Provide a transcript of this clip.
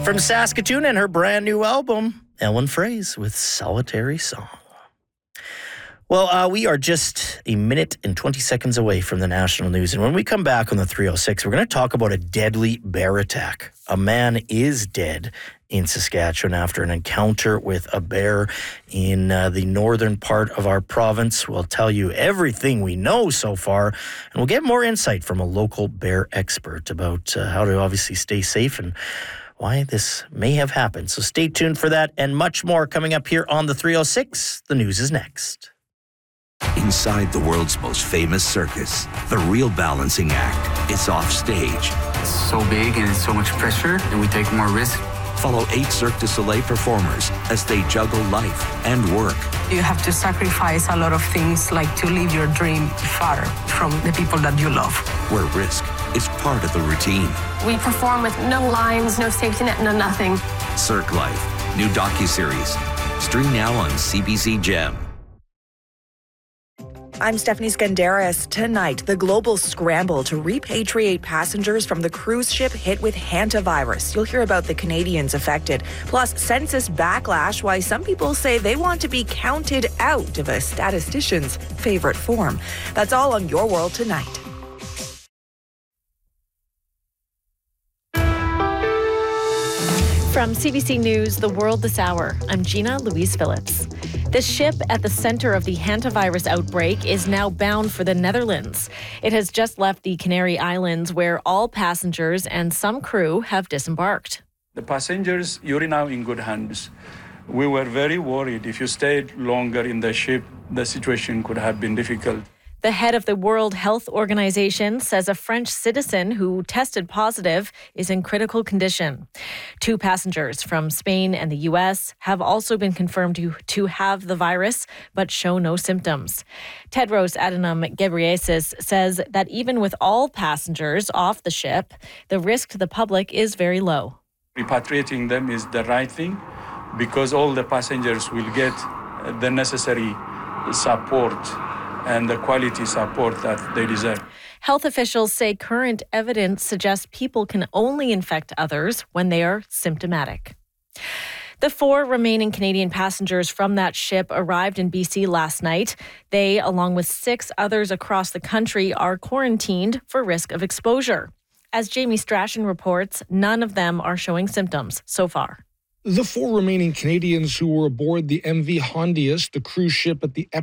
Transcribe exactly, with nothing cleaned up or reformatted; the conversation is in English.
From Saskatoon and her brand new album, Ellen Fraze with Solitary Song. Well, uh, we are just a minute and twenty seconds away from the national news. And when we come back on the three oh six, we're going to talk about a deadly bear attack. A man is dead in Saskatchewan after an encounter with a bear in uh, the northern part of our province. We'll tell you everything we know so far, and we'll get more insight from a local bear expert about uh, how to obviously stay safe and why this may have happened. So stay tuned for that and much more coming up here on the three oh six. The news is next. Inside the world's most famous circus, the Real Balancing Act. It's off stage. It's so big and it's so much pressure, and we take more risk. Follow eight Cirque du Soleil performers as they juggle life and work. You have to sacrifice a lot of things, like to live your dream far from the people that you love. Where risk is part of the routine. We perform with no lines, no safety net, no nothing. Cirque Life, new docuseries. Stream now on C B C Gem. I'm Stephanie Skandaris. Tonight, the global scramble to repatriate passengers from the cruise ship hit with hantavirus. You'll hear about the Canadians affected. Plus, census backlash, why some people say they want to be counted out of a statistician's favorite form. That's all on Your World Tonight. From C B C News, The World This Hour, I'm Gina Louise Phillips. The ship at the center of the hantavirus outbreak is now bound for the Netherlands. It has just left the Canary Islands, where all passengers and some crew have disembarked. The passengers, you're now in good hands. We were very worried. If you stayed longer in the ship, the situation could have been difficult. The head of the World Health Organization says a French citizen who tested positive is in critical condition. Two passengers from Spain and the U S have also been confirmed to, to have the virus, but show no symptoms. Tedros Adhanom Ghebreyesus says that even with all passengers off the ship, the risk to the public is very low. Repatriating them is the right thing because all the passengers will get the necessary support and the quality support that they deserve. Health officials say current evidence suggests people can only infect others when they are symptomatic. The four remaining Canadian passengers from that ship arrived in B C last night. They, along with six others across the country, are quarantined for risk of exposure. As Jamie Strachan reports, none of them are showing symptoms so far. The four remaining Canadians who were aboard the M V Hondius, the cruise ship at the